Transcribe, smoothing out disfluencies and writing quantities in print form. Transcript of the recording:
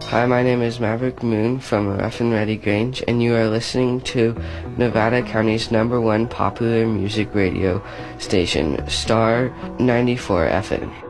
Hi, my name is Maverick Moon from Rough and Ready Grange, and you are listening to Nevada County's #1 popular music radio station, Star 94 FM.